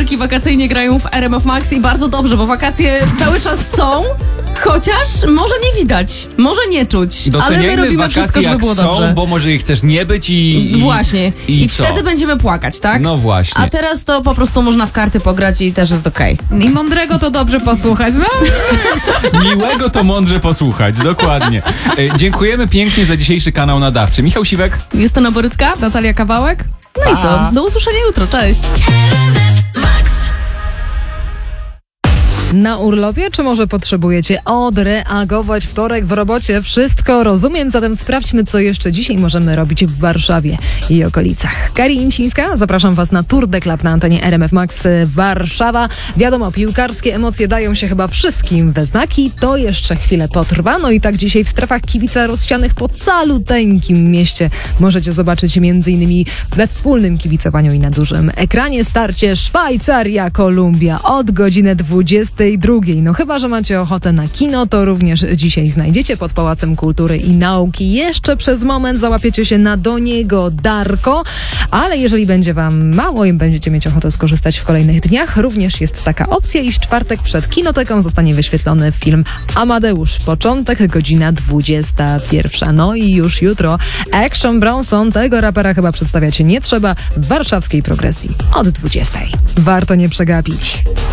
numerki wakacyjnie grają w RMF Max i bardzo dobrze, bo wakacje cały czas są, chociaż może nie widać, może nie czuć, ale my robimy wszystko, żeby było dobrze. Są, bo może ich też nie być Właśnie. I co? wtedy będziemy płakać, tak? No właśnie. A teraz to po prostu można w karty pograć i też jest okej. I mądrego to dobrze posłuchać, no? Miłego to mądrze posłuchać, dokładnie. Dziękujemy pięknie za dzisiejszy kanał nadawczy. Michał Siwek. Justyna Borycka. Natalia Kawałek? No i co? Do usłyszenia jutro. Cześć. Na urlopie, czy może potrzebujecie odreagować wtorek w robocie? Wszystko rozumiem, zatem sprawdźmy, co jeszcze dzisiaj możemy robić w Warszawie i okolicach. Kari Incińska, zapraszam Was na Tour de Club na antenie RMF Max Warszawa. Wiadomo, piłkarskie emocje dają się chyba wszystkim we znaki, to jeszcze chwilę potrwa. No i tak dzisiaj w strefach kibica rozsianych po caluteńkim mieście możecie zobaczyć m.in. we wspólnym kibicowaniu i na dużym ekranie starcie Szwajcaria-Kolumbia od godziny 22. No chyba, że macie ochotę na kino, to również dzisiaj znajdziecie pod Pałacem Kultury i Nauki. Jeszcze przez moment załapiecie się na Doniego Darko, ale jeżeli będzie Wam mało i będziecie mieć ochotę skorzystać w kolejnych dniach, również jest taka opcja i w czwartek przed Kinoteką zostanie wyświetlony film Amadeusz. Początek, godzina 21. No i już jutro Action Bronson, tego rapera chyba przedstawiać nie trzeba, w warszawskiej Progresji od 20. Warto nie przegapić.